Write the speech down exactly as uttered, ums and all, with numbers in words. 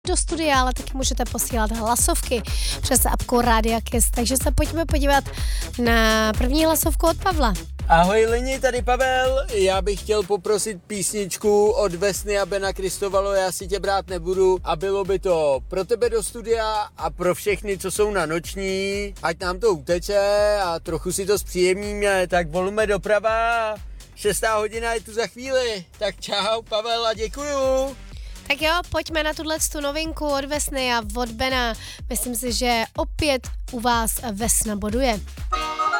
do studia, ale taky můžete posílat hlasovky přes apku Rádia Kiss. Takže se pojďme podívat na první hlasovku od Pavla. Ahoj lidi, tady Pavel. Já bych chtěl poprosit písničku od Vesny a Bena Kristovalo, Já si tě brát nebudu. A bylo by to pro tebe do studia a pro všechny, co jsou na noční. Ať nám to uteče a trochu si to zpříjemníme. Tak volme doprava. Šestá hodina je tu za chvíli. Tak čau Pavel a děkuju. Tak jo, pojďme na tuhle novinku od Vesny a od Bena. Myslím si, že opět u vás Vesna boduje.